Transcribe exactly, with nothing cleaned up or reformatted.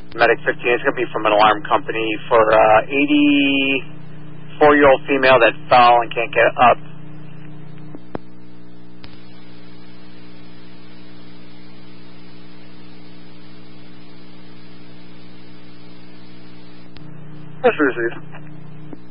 Medic fifteen, it's going to be from an alarm company for uh eighty-four-year-old female that fell and can't get up. That's received.